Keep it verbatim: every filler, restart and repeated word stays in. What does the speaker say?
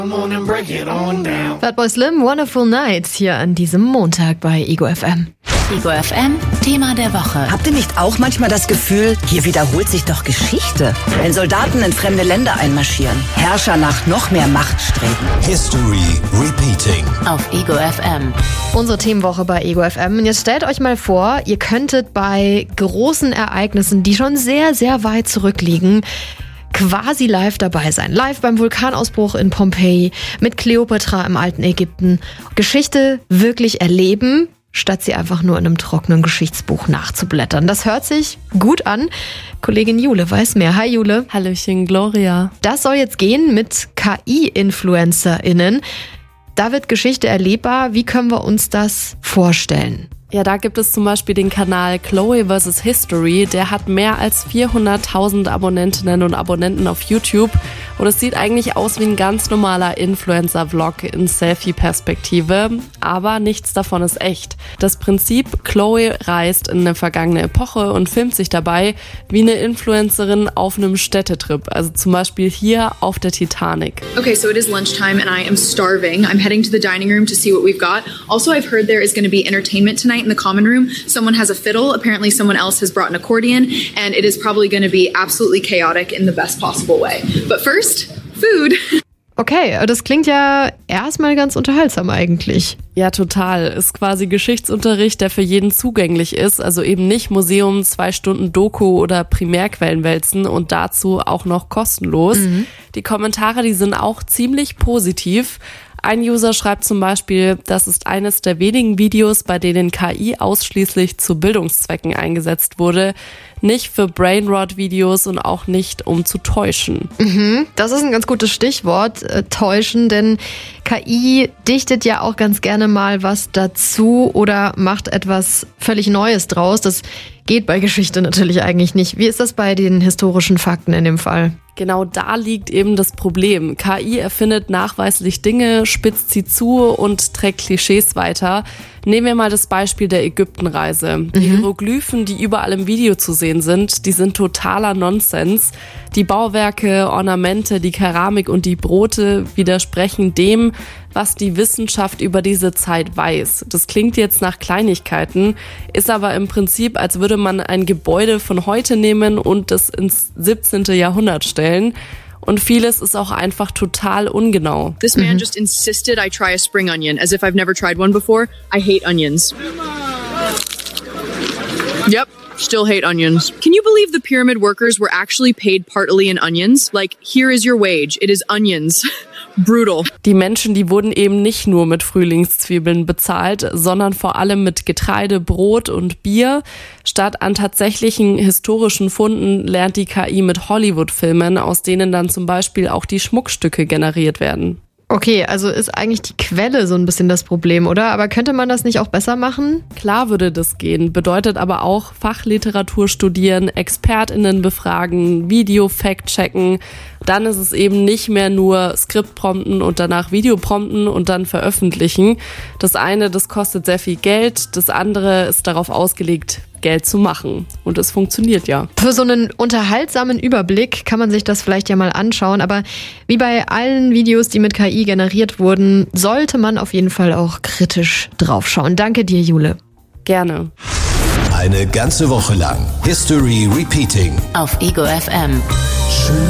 Fatboy Slim, Wonderful Nights hier an diesem Montag bei Ego F M. Ego F M, Thema der Woche. Habt ihr nicht auch manchmal das Gefühl, hier wiederholt sich doch Geschichte? Wenn Soldaten in fremde Länder einmarschieren, Herrscher nach noch mehr Macht streben. History repeating. Auf Ego F M. Unsere Themenwoche bei Ego F M. Und jetzt stellt euch mal vor, ihr könntet bei großen Ereignissen, die schon sehr, sehr weit zurückliegen, quasi live dabei sein. Live beim Vulkanausbruch in Pompeji, mit Kleopatra im alten Ägypten. Geschichte wirklich erleben, statt sie einfach nur in einem trockenen Geschichtsbuch nachzublättern. Das hört sich gut an. Kollegin Jule weiß mehr. Hi Jule. Hallöchen Gloria. Das soll jetzt gehen mit K I-InfluencerInnen. Da wird Geschichte erlebbar. Wie können wir uns das vorstellen? Ja, da gibt es zum Beispiel den Kanal Chloe versus. History. Der hat mehr als vierhunderttausend Abonnentinnen und Abonnenten auf YouTube. Und es sieht eigentlich aus wie ein ganz normaler Influencer-Vlog in Selfie-Perspektive. Aber nichts davon ist echt. Das Prinzip, Chloe reist in eine vergangene Epoche und filmt sich dabei wie eine Influencerin auf einem Städtetrip. Also zum Beispiel hier auf der Titanic. Okay, so it is lunchtime and I am starving. I'm heading to the dining room to see what we've got. Also, I've heard there is going to be entertainment tonight in the common room. Someone has a fiddle. Apparently someone else has brought an accordion. And it is probably going to be absolutely chaotic in the best possible way. But first, food. Okay, das klingt ja erstmal ganz unterhaltsam eigentlich. Ja, total. Ist quasi Geschichtsunterricht, der für jeden zugänglich ist. Also eben nicht Museum, zwei Stunden Doku oder Primärquellen wälzen und dazu auch noch kostenlos. Mhm. Die Kommentare, die sind auch ziemlich positiv. Ein User schreibt zum Beispiel, das ist eines der wenigen Videos, bei denen K I ausschließlich zu Bildungszwecken eingesetzt wurde. Nicht für Brainrot-Videos und auch nicht, um zu täuschen. Mhm, das ist ein ganz gutes Stichwort, äh, täuschen, denn K I dichtet ja auch ganz gerne mal was dazu oder macht etwas völlig Neues draus. Das geht bei Geschichte natürlich eigentlich nicht. Wie ist das bei den historischen Fakten in dem Fall? Genau da liegt eben das Problem. K I erfindet nachweislich Dinge, spitzt sie zu und trägt Klischees weiter. Nehmen wir mal das Beispiel der Ägyptenreise. Die mhm. Hieroglyphen, die überall im Video zu sehen sind, die sind totaler Nonsens. Die Bauwerke, Ornamente, die Keramik und die Brote widersprechen dem, was die Wissenschaft über diese Zeit weiß. Das klingt jetzt nach Kleinigkeiten, ist aber im Prinzip, als würde man ein Gebäude von heute nehmen und das ins siebzehnten Jahrhundert stellen. Und vieles ist auch einfach total ungenau. This man just insisted I try a spring onion, as if I've never tried one before. I hate onions. Yep, still hate onions. Can you believe the pyramid workers were actually paid partly in onions? Like, here is your wage, it is onions. Brutal. Die Menschen, die wurden eben nicht nur mit Frühlingszwiebeln bezahlt, sondern vor allem mit Getreide, Brot und Bier. Statt an tatsächlichen historischen Funden lernt die K I mit Hollywood-Filmen, aus denen dann zum Beispiel auch die Schmuckstücke generiert werden. Okay, also ist eigentlich die Quelle so ein bisschen das Problem, oder? Aber könnte man das nicht auch besser machen? Klar würde das gehen, bedeutet aber auch Fachliteratur studieren, ExpertInnen befragen, Video-Fact-checken. Dann ist es eben nicht mehr nur Skript-prompten und danach Video-prompten und dann veröffentlichen. Das eine, das kostet sehr viel Geld, das andere ist darauf ausgelegt, Geld zu machen. Und es funktioniert ja. Für so einen unterhaltsamen Überblick kann man sich das vielleicht ja mal anschauen. Aber wie bei allen Videos, die mit K I generiert wurden, sollte man auf jeden Fall auch kritisch draufschauen. Danke dir, Jule. Gerne. Eine ganze Woche lang History repeating. Auf Ego F M. Schön